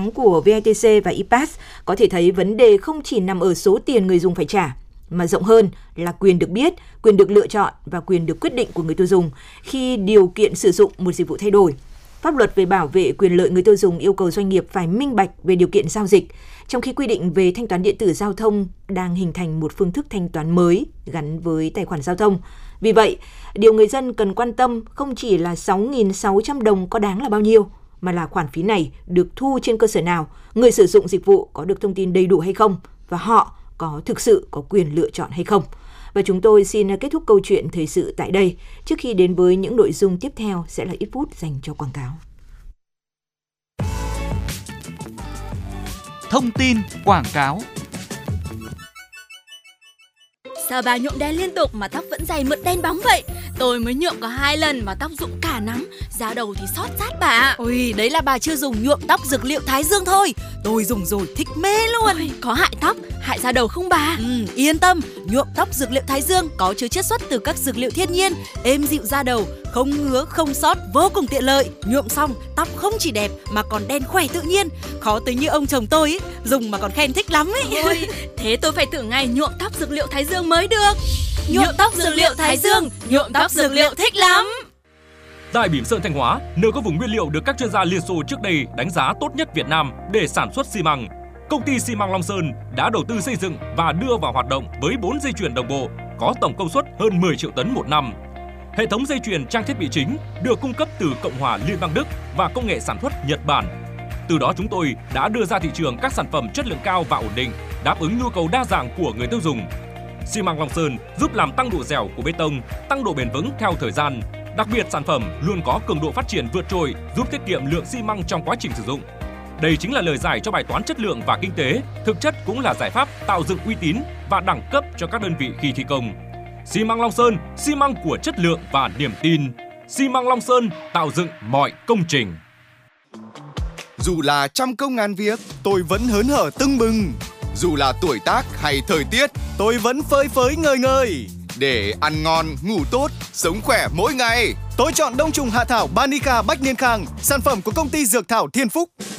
nóng của VITC và ePass, có thể thấy vấn đề không chỉ nằm ở số tiền người dùng phải trả, mà rộng hơn là quyền được biết, quyền được lựa chọn và quyền được quyết định của người tiêu dùng khi điều kiện sử dụng một dịch vụ thay đổi. Pháp luật về bảo vệ quyền lợi người tiêu dùng yêu cầu doanh nghiệp phải minh bạch về điều kiện giao dịch, trong khi quy định về thanh toán điện tử giao thông đang hình thành một phương thức thanh toán mới gắn với tài khoản giao thông. Vì vậy, điều người dân cần quan tâm không chỉ là 6.600 đồng có đáng là bao nhiêu, mà là khoản phí này được thu trên cơ sở nào, người sử dụng dịch vụ có được thông tin đầy đủ hay không, và họ có thực sự có quyền lựa chọn hay không. Và chúng tôi xin kết thúc câu chuyện thời sự tại đây. Trước khi đến với những nội dung tiếp theo sẽ là ít phút dành cho quảng cáo. Thông tin quảng cáo. Sao bà nhuộm đen liên tục mà tóc vẫn dày mượt đen bóng vậy? Tôi mới nhuộm có 2 lần mà tóc rụng cả nắm, da đầu thì xót rát bà. Ôi, đấy là bà chưa dùng nhuộm tóc dược liệu Thái Dương thôi. Tôi dùng rồi thích mê luôn. Ôi, có hại tóc, hại da đầu không bà? Yên tâm, nhuộm tóc dược liệu Thái Dương có chứa chiết xuất từ các dược liệu thiên nhiên, êm dịu da đầu, không ngứa, không xót, vô cùng tiện lợi. Nhuộm xong, tóc không chỉ đẹp mà còn đen khỏe tự nhiên. Khó tới như ông chồng tôi ấy, dùng mà còn khen thích lắm ấy. Ôi, thế tôi phải thử ngay nhuộm tóc dược liệu Thái Dương mới được. Nhuộm tóc dược liệu Thái Dương, nhuộm tóc dược liệu thích lắm. Tại Bỉm Sơn Thanh Hóa, nơi có vùng nguyên liệu được các chuyên gia Liên Xô trước đây đánh giá tốt nhất Việt Nam để sản xuất xi măng, công ty xi măng Long Sơn đã đầu tư xây dựng và đưa vào hoạt động với 4 dây chuyền đồng bộ có tổng công suất hơn 10 triệu tấn một năm. Hệ thống dây chuyền trang thiết bị chính được cung cấp từ Cộng hòa Liên bang Đức và công nghệ sản xuất Nhật Bản. Từ đó chúng tôi đã đưa ra thị trường các sản phẩm chất lượng cao và ổn định, đáp ứng nhu cầu đa dạng của người tiêu dùng. Xi măng Long Sơn giúp làm tăng độ dẻo của bê tông, tăng độ bền vững theo thời gian. Đặc biệt, sản phẩm luôn có cường độ phát triển vượt trội, giúp tiết kiệm lượng xi măng trong quá trình sử dụng. Đây chính là lời giải cho bài toán chất lượng và kinh tế, thực chất cũng là giải pháp tạo dựng uy tín và đẳng cấp cho các đơn vị khi thi công. Xi măng Long Sơn, xi măng của chất lượng và niềm tin. Xi măng Long Sơn tạo dựng mọi công trình. Dù là trăm công ngàn việc, tôi vẫn hớn hở tưng bừng. Dù là tuổi tác hay thời tiết, tôi vẫn phơi phới ngời ngời. Để ăn ngon, ngủ tốt, sống khỏe mỗi ngày, tôi chọn đông trùng hạ thảo Banica Bách Niên Khang, sản phẩm của công ty dược thảo Thiên Phúc.